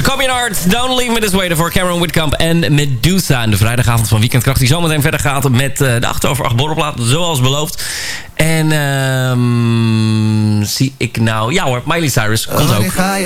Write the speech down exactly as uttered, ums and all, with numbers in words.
Combien Art, Don't Leave Me This Way voor Cameron Whitcomb en Medusa. En de vrijdagavond van Weekendkracht die zometeen verder gaat met uh, de acht over acht borrelplaat, zoals beloofd. En um, zie ik nou... Ja hoor, Miley Cyrus komt ook.